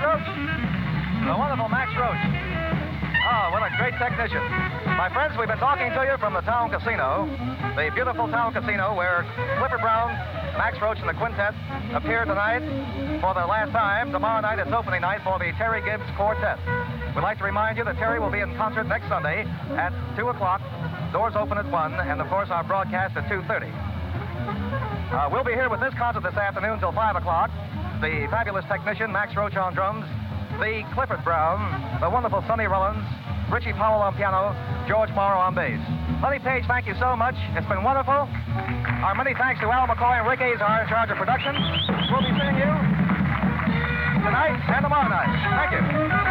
Roach? The wonderful Max Roach. Oh, what a great technician. My friends, we've been talking to you from the Town Casino, the beautiful Town Casino where Clifford Brown, Max Roach, and the Quintet appear tonight for the last time. Tomorrow night is opening night for the Terry Gibbs Quartet. We'd like to remind you that Terry will be in concert next Sunday at 2 o'clock. Doors open at 1, and of course our broadcast at 2:30. We'll be here with this concert this afternoon till 5 o'clock. The fabulous technician, Max Roach on drums, the Clifford Brown, the wonderful Sonny Rollins, Richie Powell on piano, George Morrow on bass. Lenny Page, thank you so much. It's been wonderful. Our many thanks to Al McCoy and Rick Azar in charge of production. We'll be seeing you tonight and tomorrow night. Thank you.